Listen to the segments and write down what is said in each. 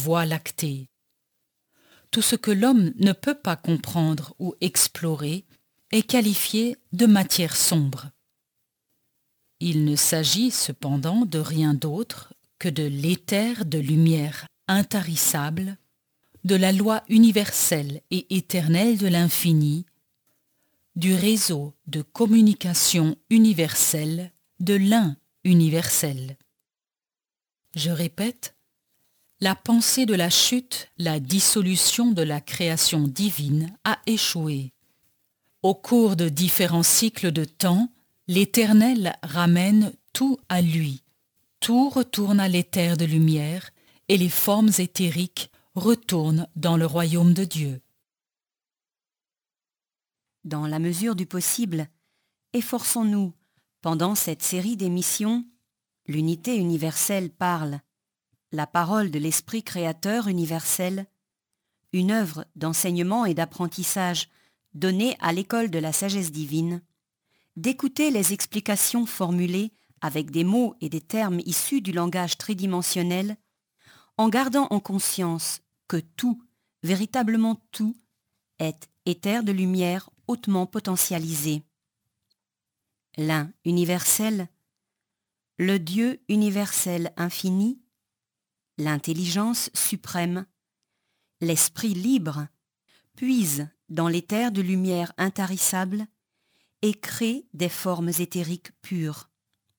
Voie lactée. Tout ce que l'homme ne peut pas comprendre ou explorer est qualifié de matière sombre. Il ne s'agit cependant de rien d'autre que de l'éther de lumière intarissable, de la loi universelle et éternelle de l'infini, du réseau de communication universelle, de l'un universel. Je répète, la pensée de la chute, la dissolution de la création divine a échoué. Au cours de différents cycles de temps, l'Éternel ramène tout à lui. Tout retourne à l'éther de lumière et les formes éthériques retournent dans le royaume de Dieu. Dans la mesure du possible, efforçons-nous, pendant cette série d'émissions, l'unité universelle parle, la parole de l'Esprit créateur universel, une œuvre d'enseignement et d'apprentissage donnée à l'école de la sagesse divine, d'écouter les explications formulées avec des mots et des termes issus du langage tridimensionnel, en gardant en conscience que tout, véritablement tout, est éther de lumière hautement potentialisé. L'un universel, le Dieu universel infini, l'intelligence suprême, l'esprit libre, puise dans l'éther de lumière intarissable et crée des formes éthériques pures.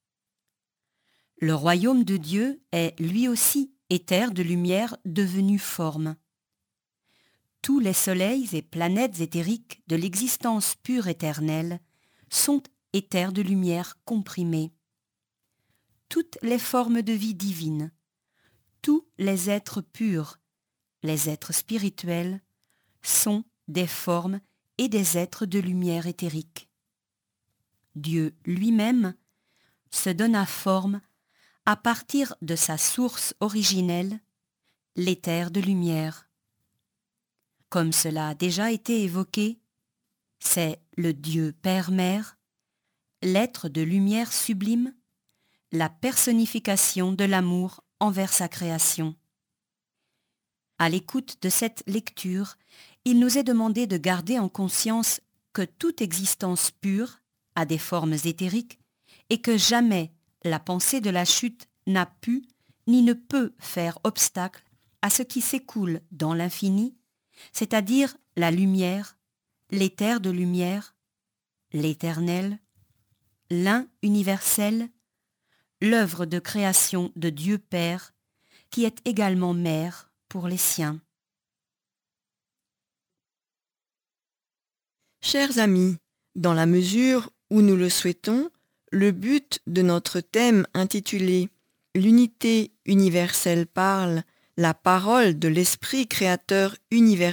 Le royaume de Dieu est lui aussi éther de lumière devenu forme. Tous les soleils et planètes éthériques de l'existence pure éternelle sont éthers de lumière comprimés. Toutes les formes de vie divine, tous les êtres purs, les êtres spirituels, sont des formes et des êtres de lumière éthérique. Dieu lui-même se donna forme à partir de sa source originelle, l'éther de lumière. Comme cela a déjà été évoqué, c'est le Dieu Père-Mère, l'être de lumière sublime, la personnification de l'amour envers sa création. À l'écoute de cette lecture, il nous est demandé de garder en conscience que toute existence pure a des formes éthériques et que jamais la pensée de la chute n'a pu ni ne peut faire obstacle à ce qui s'écoule dans l'infini, c'est-à-dire la lumière, l'éther de lumière, l'éternel, l'un universel, l'œuvre de création de Dieu Père, qui est également mère pour les siens. Chers amis, dans la mesure où nous le souhaitons, le but de notre thème intitulé « L'unité universelle parle, la parole de l'Esprit créateur universel »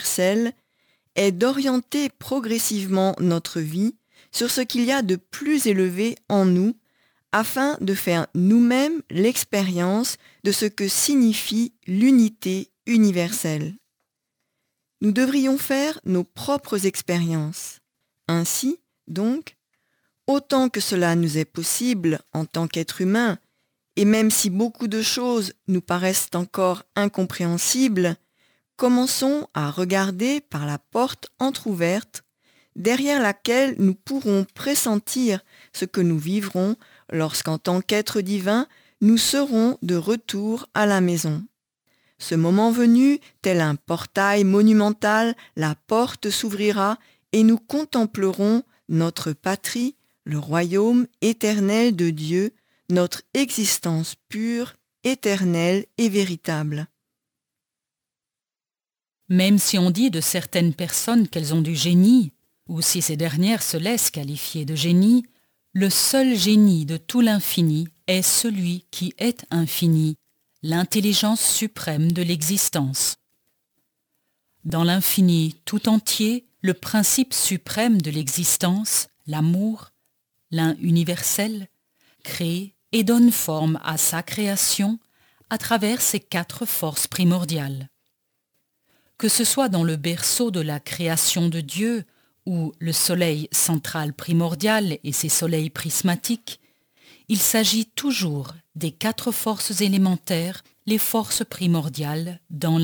est d'orienter progressivement notre vie sur ce qu'il y a de plus élevé en nous afin de faire nous-mêmes l'expérience de ce que signifie l'unité universelle. Nous devrions faire nos propres expériences. Ainsi, donc, autant que cela nous est possible en tant qu'être humain, et même si beaucoup de choses nous paraissent encore incompréhensibles, commençons à regarder par la porte entr'ouverte, derrière laquelle nous pourrons pressentir ce que nous vivrons lorsqu'en tant qu'être divin, nous serons de retour à la maison. Ce moment venu, tel un portail monumental, la porte s'ouvrira et nous contemplerons notre patrie, le royaume éternel de Dieu, notre existence pure, éternelle et véritable. Même si on dit de certaines personnes qu'elles ont du génie, ou si ces dernières se laissent qualifier de génie, le seul génie de tout l'infini est celui qui est infini, l'intelligence suprême de l'existence. Dans l'infini tout entier, le principe suprême de l'existence, l'amour, l'un universel, crée et donne forme à sa création à travers ses 4 forces primordiales. Que ce soit dans le berceau de la création de Dieu, ou le soleil central primordial et ses soleils prismatiques, il s'agit toujours des 4 forces élémentaires, les forces primordiales dans